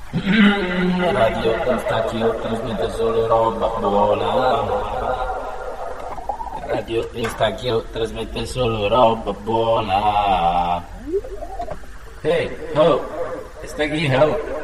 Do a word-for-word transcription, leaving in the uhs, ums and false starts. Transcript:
Radio Instachio trasmette solo roba buona. Radio Instachio trasmette solo roba buona. Hey, ho, Instachio.